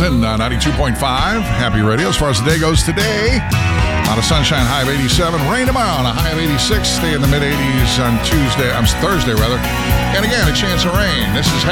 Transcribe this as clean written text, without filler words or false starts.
Hamilton, 92.5. Happy Radio. As far as the day goes today, a lot of sunshine, high of 87. Rain tomorrow on a high of 86. Stay in the mid-80s on Thursday, rather. And again, a chance of rain. This is